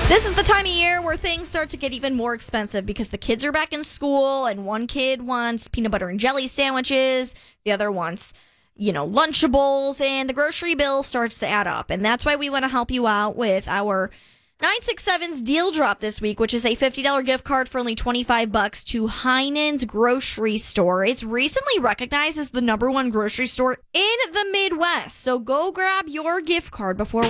This is the time of year where things start to get even more expensive because the kids are back in school and one kid wants peanut butter and jelly sandwiches. The other wants, Lunchables, and the grocery bill starts to add up. And that's why we want to help you out with our 967's deal drop this week, which is a $50 gift card for only $25 to Heinen's Grocery Store. It's recently recognized as the #1 grocery store in the Midwest. So go grab your gift card before